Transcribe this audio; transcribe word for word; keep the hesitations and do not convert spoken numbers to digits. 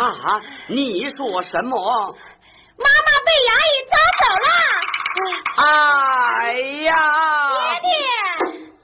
啊，你说什么？ 妈妈被衙役抓走了。 哎呀！